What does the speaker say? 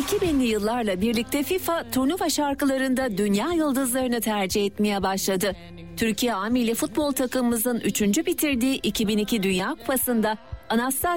2000'li yıllarla birlikte FIFA turnuva şarkılarında dünya yıldızlarını tercih etmeye başladı. Türkiye A Milli Futbol takımımızın 3. bitirdiği 2002 Dünya Kupası'nda Anastasia